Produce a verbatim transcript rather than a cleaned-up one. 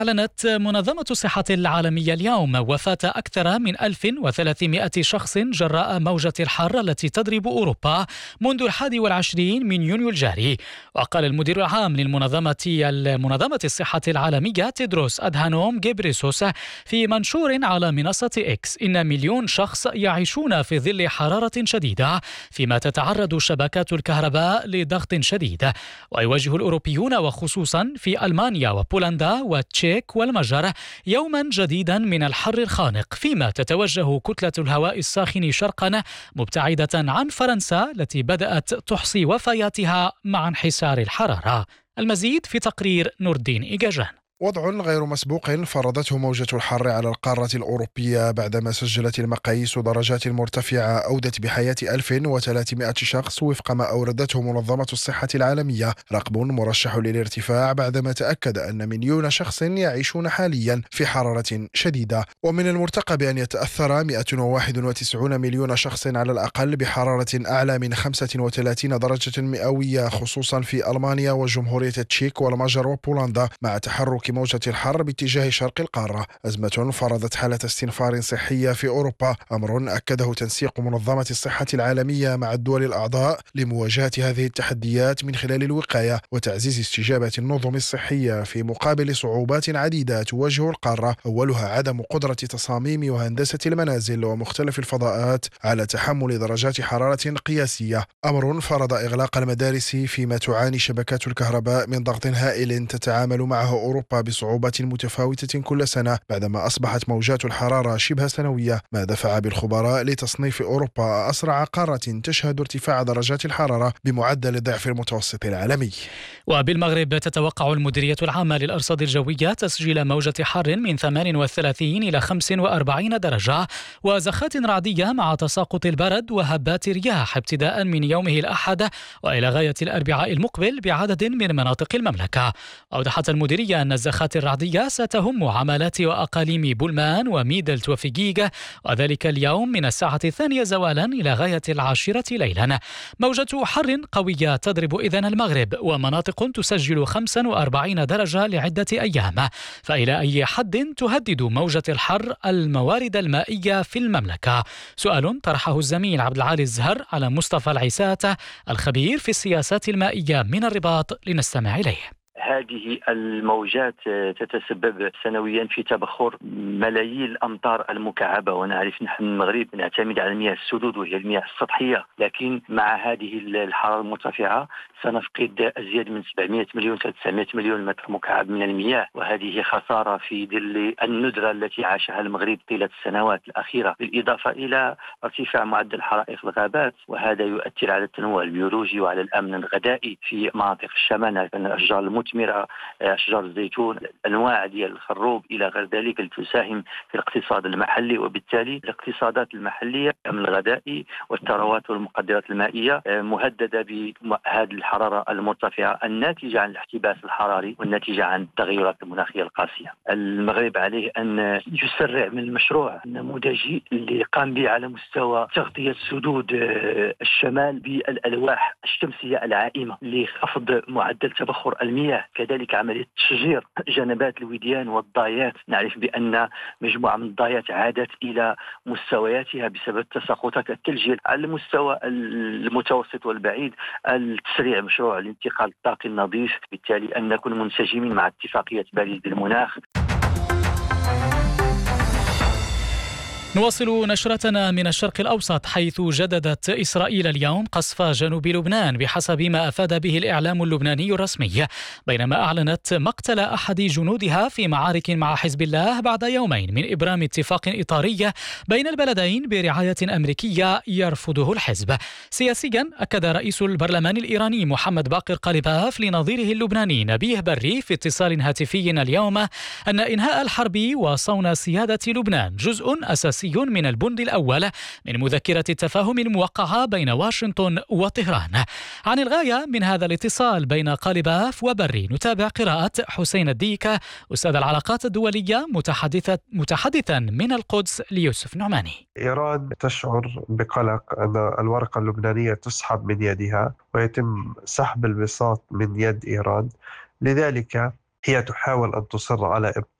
أعلنت منظمة الصحة العالمية اليوم وفاة أكثر من ألف وثلاثمائة شخص جراء موجة الحر التي تضرب أوروبا منذ الحادي والعشرين من يونيو الجاري. وقال المدير العام للمنظمة المنظمة الصحة العالمية تيدروس أدهانوم غيبريسوس في منشور على منصة إكس إن مليون شخص يعيشون في ظل حرارة شديدة، فيما تتعرض شبكات الكهرباء لضغط شديد. ويواجه الأوروبيون وخصوصا في ألمانيا وبولندا وتشيك والمجر يوما جديدا من الحر الخانق، فيما تتوجه كتلة الهواء الساخن شرقا مبتعدة عن فرنسا التي بدأت تحصي وفياتها مع انحسار الحرارة. المزيد في تقرير نور الدين إيجاجان. وضع غير مسبوق فرضته موجة الحر على القارة الأوروبية بعدما سجلت المقاييس درجات مرتفعة أودت بحياة ألف وثلاثمائة شخص وفق ما أوردته منظمة الصحة العالمية، رقم مرشح للارتفاع بعدما تأكد أن مليون شخص يعيشون حاليا في حرارة شديدة. ومن المرتقب أن يتأثر مئة وواحد وتسعين مليون شخص على الأقل بحرارة أعلى من خمسة وثلاثين درجة مئوية، خصوصا في ألمانيا وجمهورية التشيك والمجر وبولندا، مع تحرك موجة الحر باتجاه شرق القارة. أزمة فرضت حالة استنفار صحية في أوروبا، أمر أكده تنسيق منظمة الصحة العالمية مع الدول الأعضاء لمواجهة هذه التحديات من خلال الوقاية وتعزيز استجابة النظم الصحية في مقابل صعوبات عديدة تواجه القارة، أولها عدم قدرة تصاميم وهندسة المنازل ومختلف الفضاءات على تحمل درجات حرارة قياسية، أمر فرض إغلاق المدارس، فيما تعاني شبكات الكهرباء من ضغط هائل تتعامل معه أوروبا بصعوبات متفاوتة كل سنة بعدما أصبحت موجات الحرارة شبه سنوية، ما دفع بالخبراء لتصنيف أوروبا أسرع قارة تشهد ارتفاع درجات الحرارة بمعدل ضعف المتوسط العالمي. وبالمغرب تتوقع المديرية العامة للأرصاد الجوية تسجيل موجة حر من ثمانية وثلاثين إلى خمسة وأربعين درجة وزخات رعدية مع تساقط البرد وهبات رياح ابتداء من يومه الأحد وإلى غاية الأربعاء المقبل بعدد من مناطق المملكة. أوضحت المديرية أن الزخات الرعدية ستهم عمالات وأقاليم بولمان وميدلت وفيجيغ، وذلك اليوم من الساعة الثانية زوالا إلى غاية العاشرة ليلا. موجة حر قوية تضرب إذن المغرب ومناطق تسجل خمسة وأربعين درجة لعدة أيام، فإلى أي حد تهدد موجة الحر الموارد المائية في المملكة؟ سؤال طرحه الزميل عبد العالي الزهر على مصطفى العيسات الخبير في السياسات المائية من الرباط، لنستمع إليه. هذه الموجات تتسبب سنويا في تبخر ملايين الأمطار المكعبة، ونعرف نحن المغرب نعتمد على المياه السدود وهي المياه السطحية، لكن مع هذه الحرارة المرتفعة سنفقد أزيد من سبعمائة مليون تسعمائة مليون متر مكعب من المياه، وهذه خسارة في ظل الندرة التي عاشها المغرب طيلة السنوات الأخيرة، بالإضافة إلى ارتفاع معدل حرائق الغابات، وهذا يؤثر على التنوع البيولوجي وعلى الأمن الغذائي في مناطق الشمال. الأشجار المثمرة، أشجار الزيتون، أنواع ديال الخروب إلى غير ذلك تساهم في الاقتصاد المحلي، وبالتالي الاقتصادات المحلية الأمن الغذائي والثروات والمقدرات المائية مهددة بهذه الحرارة المرتفعة الناتجة عن الاحتباس الحراري والناتجة عن التغيرات المناخية القاسية. المغرب عليه أن يسرع من المشروع النموذجي اللي قام به على مستوى تغطية سدود الشمال بالألواح الشمسية العائمة لخفض معدل تبخر المياه، كذلك عملية تشجير جنبات الوديان والضايات. نعرف بأن مجموعة من الضايات عادت إلى مستوياتها بسبب تساقطات الثلجية. على المستوى المتوسط والبعيد التسريع مشروع الانتقال الطاقي النظيف، بالتالي أن نكون منسجمين مع اتفاقية باريس للمناخ. نواصل نشرتنا من الشرق الأوسط، حيث جددت إسرائيل اليوم قصف جنوب لبنان بحسب ما أفاد به الإعلام اللبناني الرسمي، بينما أعلنت مقتل أحد جنودها في معارك مع حزب الله بعد يومين من إبرام اتفاق إطاري بين البلدين برعاية أمريكية يرفضه الحزب. سياسيا أكد رئيس البرلمان الإيراني محمد باقر قالباف لنظيره اللبناني نبيه بري في اتصال هاتفي اليوم أن إنهاء الحرب وصون سيادة لبنان جزء أساسي من البند الأول من مذكرة التفاهم الموقعة بين واشنطن وطهران. عن الغاية من هذا الاتصال بين قالباف وبري نتابع قراءة حسين الديكة أستاذ العلاقات الدولية متحدثة متحدثا من القدس ليوسف نعماني. إيران تشعر بقلق أن الورقة اللبنانية تسحب من يدها ويتم سحب البساط من يد إيران، لذلك هي تحاول أن تصر على